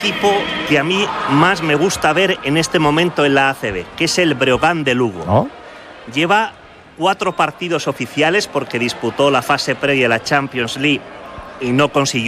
equipo que a mí más me gusta ver en este momento en la ACB, que es el Breogán de Lugo. ¿No? Lleva 4 partidos oficiales porque disputó la fase previa de la Champions League y no consiguió